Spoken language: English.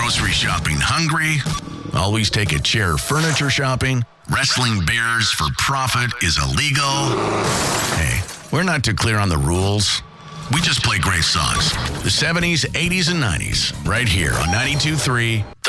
grocery shopping hungry? Always take a chair furniture shopping? Wrestling bears for profit is illegal? Hey, we're not too clear on the rules. We just play great songs. The 70s, 80s, and 90s. Right here on 92.3